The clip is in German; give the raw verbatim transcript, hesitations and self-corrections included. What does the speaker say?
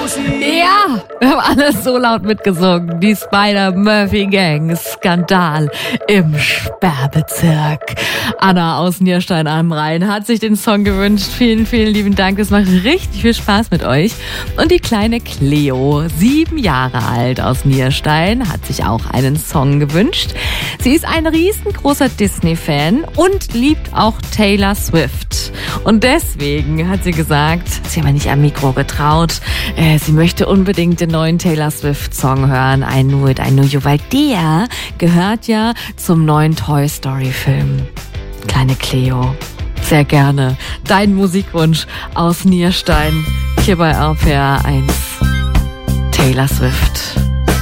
Ja, wir haben alles so laut mitgesungen. Die Spider-Murphy-Gang, Skandal im Sperrbezirk. Anna aus Nierstein am Rhein hat sich den Song gewünscht. Vielen, vielen lieben Dank. Es macht richtig viel Spaß mit euch. Und die kleine Cleo, sieben Jahre alt aus Nierstein, hat sich auch einen Song gewünscht. Sie ist ein riesengroßer Disney-Fan und liebt auch Taylor Swift. Und deswegen hat sie gesagt, sie hat mir nicht am Mikro getraut, äh, sie möchte unbedingt den neuen Taylor Swift-Song hören, I Knew It, I Knew You, weil der gehört ja zum neuen Toy Story-Film. Kleine Cleo, sehr gerne dein Musikwunsch aus Nierstein, hier bei R P R eins, Taylor Swift.